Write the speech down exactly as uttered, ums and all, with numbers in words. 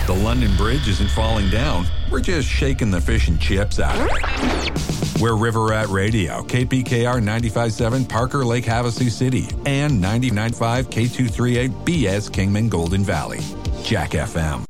The London Bridge isn't falling down. We're just shaking the fish and chips out of it. We're River Rat Radio, K P K R ninety-five point seven Parker Lake Havasu City, and ninety-nine point five K two thirty-eight B S Kingman Golden Valley. Jack F M.